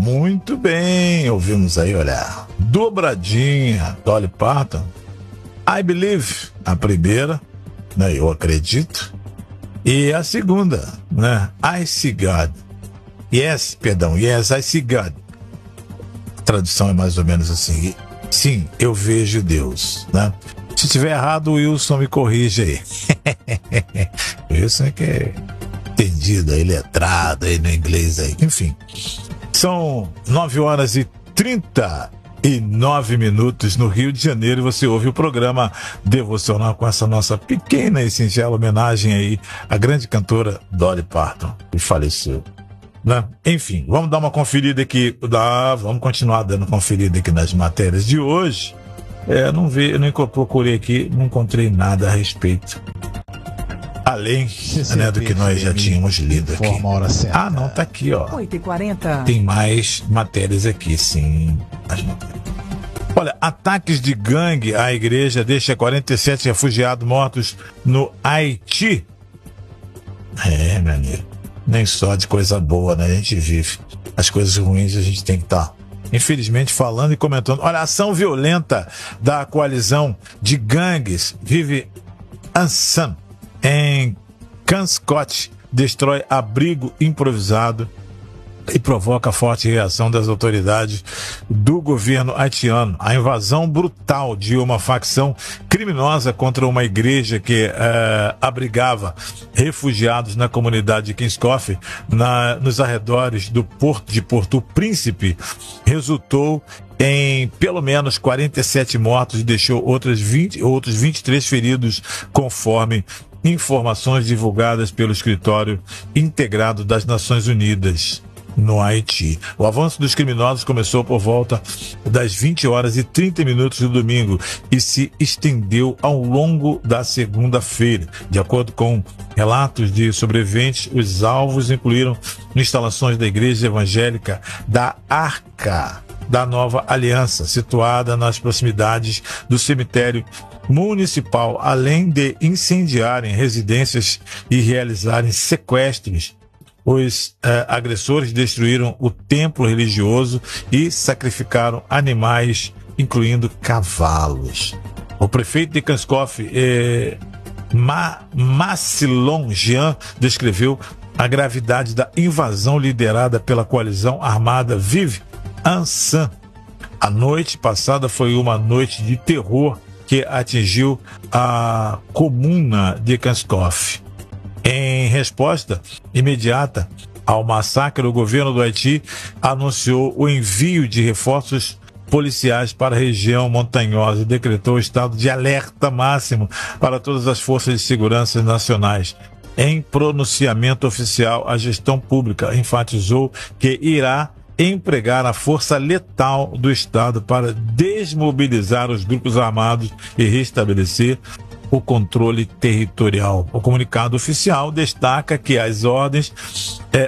Muito bem, ouvimos aí, olha, dobradinha, Dolly Parton, I Believe, a primeira, né, eu acredito, e a segunda, né, I See God, yes, I See God. A tradução é mais ou menos assim, sim, eu vejo Deus, né? Se tiver errado, o Wilson me corrige aí. O Wilson é que é entendido aí, letrado aí no inglês aí, enfim. São 9h39 no Rio de Janeiro e você ouve o programa Devocional com essa nossa pequena e singela homenagem aí à grande cantora Dolly Parton, que faleceu, né? Enfim, vamos dar uma conferida aqui, vamos continuar dando conferida aqui nas matérias de hoje. Procurei aqui, não encontrei nada a respeito. Além, né, do que nós já tínhamos lido aqui. Não, tá aqui, ó. 8h40. Tem mais matérias aqui, sim. Olha, ataques de gangue à igreja deixa 47 refugiados mortos no Haiti. Meu amigo, nem só de coisa boa, né? A gente vive. As coisas ruins a gente tem que estar, infelizmente, falando e comentando. Olha, a ação violenta da coalizão de gangues Vive Ansam em Kanscott destrói abrigo improvisado e provoca forte reação das autoridades do governo haitiano. A invasão brutal de uma facção criminosa contra uma igreja que abrigava refugiados na comunidade de Kingscoff, nos arredores do porto de Porto Príncipe, resultou em pelo menos 47 mortos e deixou outros 23 feridos, conforme informações divulgadas pelo Escritório Integrado das Nações Unidas no Haiti. O avanço dos criminosos começou por volta das 20h30 do domingo e se estendeu ao longo da segunda-feira. De acordo com relatos de sobreviventes, os alvos incluíram instalações da Igreja Evangélica da Arca da Nova Aliança, situada nas proximidades do cemitério municipal, além de incendiarem residências e realizarem sequestros. Os agressores destruíram o templo religioso e sacrificaram animais, incluindo cavalos. O prefeito de Kanscoff, Macilon Jean, descreveu a gravidade da invasão liderada pela coalizão armada Vive Ansam. A noite passada foi uma noite de terror que atingiu a comuna de Kanscoff. Em resposta imediata ao massacre, o governo do Haiti anunciou o envio de reforços policiais para a região montanhosa e decretou estado de alerta máximo para todas as forças de segurança nacionais. Em pronunciamento oficial, a gestão pública enfatizou que irá empregar a força letal do Estado para desmobilizar os grupos armados e restabelecer o controle territorial. O comunicado oficial destaca que as ordens